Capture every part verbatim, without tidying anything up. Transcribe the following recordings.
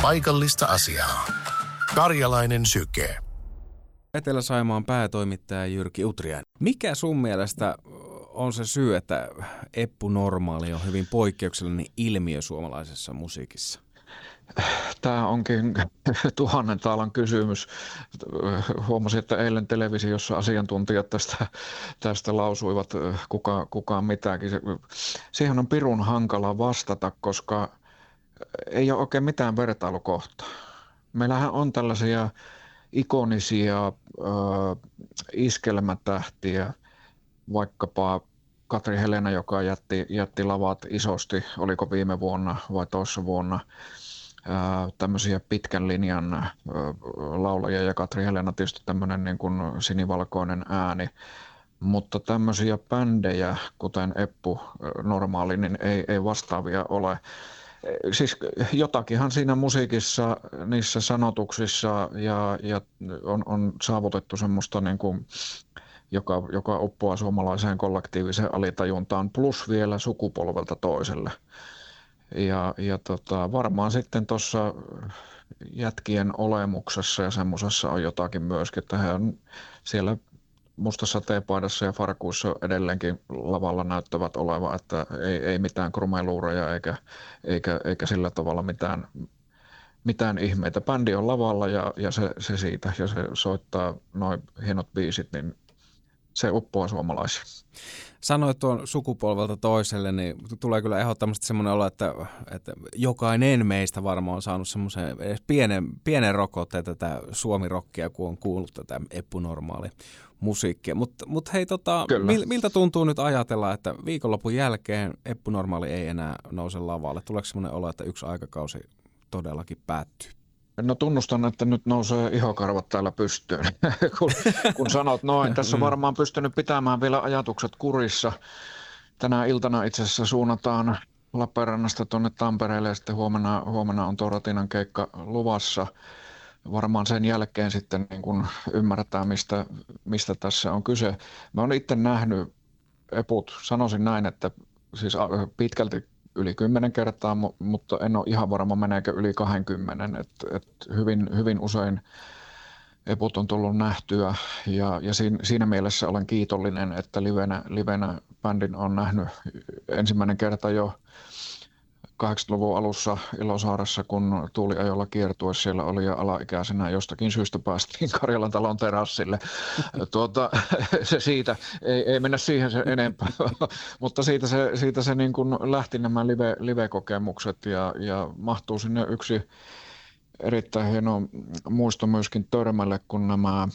Paikallista asiaa. Karjalainen syke. Etelä-Saimaan päätoimittaja Jyrki Utriainen. Mikä sun mielestä on se syy, että Eppu Normaali on hyvin poikkeuksellinen ilmiö suomalaisessa musiikissa? Tämä onkin tuhannen taalan kysymys. Huomasin, että eilen televisiossa asiantuntijat tästä, tästä lausuivat kuka, kukaan mitäkin. Siihen on pirun hankala vastata, koska ei ole oikein mitään vertailukohtaa. Meillähän on tällaisia ikonisia äh, iskelmätähtiä, vaikkapa Katri Helena, joka jätti, jätti lavat isosti, oliko viime vuonna vai toissa vuonna, äh, tämmöisiä pitkän linjan äh, laulajia, ja Katri Helena tietysti tämmöinen niin kuin sinivalkoinen ääni, mutta tämmöisiä bändejä, kuten Eppu Normaali, niin ei, ei vastaavia ole. Siis jotakinhan siinä musiikissa, niissä sanotuksissa ja, ja on, on saavutettu semmoista, niin kuin, joka, joka uppoaa suomalaiseen kollektiiviseen alitajuntaan, plus vielä sukupolvelta toiselle. Ja, ja tota, varmaan sitten tuossa jätkien olemuksessa ja semmoisessa on jotakin myöskin, että he on siellä mustassa teepaidassa ja farkuissa edelleenkin lavalla näyttävät olevan, että ei, ei mitään krumeluureja eikä, eikä, eikä sillä tavalla mitään, mitään ihmeitä. Bändi on lavalla ja, ja se, se siitä, ja se soittaa noin hienot biisit, niin se uppoaa suomalaisia. Sanoit tuon sukupolvelta toiselle, niin tulee kyllä ehdottomasti semmoinen olo, että, että jokainen meistä varmaan on saanut semmoisen pienen, pienen rokotteen tätä suomirokkia, kun on kuullut tätä Eppu Normaali musiikkia. Mutta mut hei, tota, mil, miltä tuntuu nyt ajatella, että viikonlopun jälkeen Eppu Normaali ei enää nouse lavalle? Tuleeko semmoinen olo, että yksi aikakausi todellakin päättyy? No tunnustan, että nyt nousee ihokarvat täällä pystyyn, kun, kun sanot noin. Tässä on varmaan pystynyt pitämään vielä ajatukset kurissa. Tänä iltana itse asiassa suunnataan Lappeenrannasta tuonne Tampereelle ja sitten huomenna, huomenna on tuo Ratinan keikka luvassa. Varmaan sen jälkeen sitten niin kun ymmärretään, mistä, mistä tässä on kyse. Mä oon itse nähnyt Eput, sanoisin näin, että siis pitkälti yli kymmenen kertaa, mutta en ole ihan varma meneekö yli kaksikymmentä. Et, et hyvin, hyvin usein Eput on tullut nähtyä ja, ja siinä, siinä mielessä olen kiitollinen, että livenä, livenä bändin on nähnyt ensimmäinen kerta jo kahdeksankymmentäluvun alussa Ilosaaressa, kun Tuuliajolla kiertuessa siellä oli ja alaikäisenä jostakin syystä päästiin Karjalan talon terassille. Tuota, se siitä, ei, ei mennä siihen sen enempää, mutta siitä se, siitä se niin kuin lähti nämä live, live-kokemukset ja, ja mahtuu sinne yksi erittäin hieno muisto myöskin Törmälle, kun nämä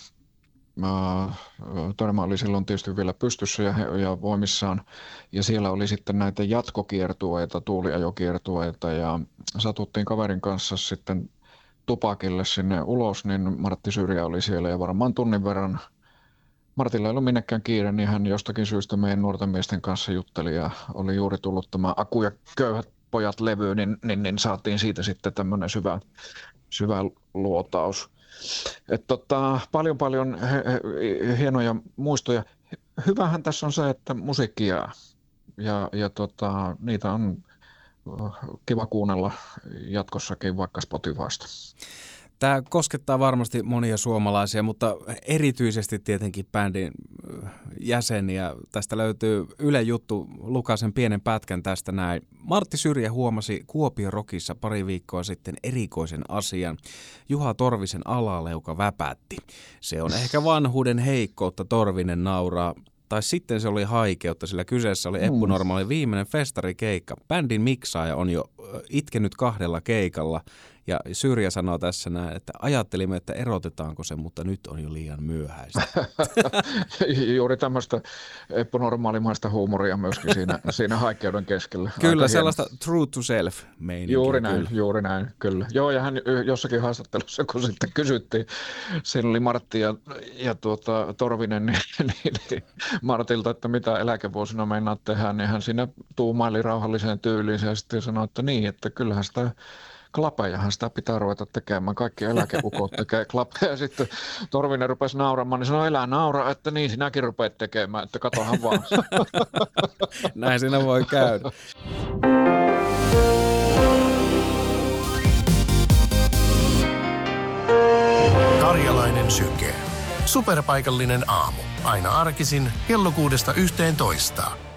Törmä oli silloin tietysti vielä pystyssä ja, ja voimissaan, ja siellä oli sitten näitä jatkokiertueita, tuuliajokiertueita, ja satuttiin kaverin kanssa sitten tupakille sinne ulos, niin Martti Syrjä oli siellä, ja varmaan tunnin verran, Martilla ei ollut minnekään kiire, niin hän jostakin syystä meidän nuorten miesten kanssa jutteli, ja oli juuri tullut tämä Aku ja köyhät pojat -levy, niin, niin, niin saatiin siitä sitten tämmöinen syvä, syvä luotaus. Et tota, paljon paljon he, he, hienoja muistoja. Hyvähän tässä on se, että musiikki jää ja, ja tota, niitä on kiva kuunnella jatkossakin vaikka Spotifysta. Tämä koskettaa varmasti monia suomalaisia, mutta erityisesti tietenkin bändin jäseniä. Tästä löytyy Yle Juttu, Lukasen pienen pätkän tästä näin. Martti Syrjä huomasi Kuopion Rockissa pari viikkoa sitten erikoisen asian. Juha Torvisen alaleuka väpätti. Se on ehkä vanhuuden heikkoutta, Torvinen nauraa. Tai sitten se oli haikeutta, sillä kyseessä oli Eppu Normaali viimeinen festarikeikka. Bändin miksaaja on jo itkenyt kahdella keikalla. Ja Syrjä sanoo tässä näin, että ajattelimme, että erotetaanko se, mutta nyt on jo liian myöhäistä. Juuri tämmöistä Eppu Normaalimaista huumoria myöskin siinä, siinä haikeuden keskellä. Kyllä, aika sellaista hieno. True to self -meininkiä. Juuri näin, kyllä. juuri näin, kyllä. Joo, ja hän jossakin haastattelussa, kun sitten kysyttiin, siinä oli Martti ja, ja tuota, Torvinen, niin, niin, niin Martilta, että mitä eläkevuosina meinaat tehdä, niin hän siinä tuumaili rauhalliseen tyyliin ja sitten sanoi, että niin, että kyllähän sitä klapejahan sitä pitää ruveta tekemään. Kaikki eläkeukot tekee klapeja. Sitten Torvinen rupesi nauramaan, niin sanoi, elää naura, että niin sinäkin rupeat tekemään, että katohan vaan. Näin siinä voi käydä. Karjalainen syke. Superpaikallinen aamu. Aina arkisin kello kuudesta yhteentoista.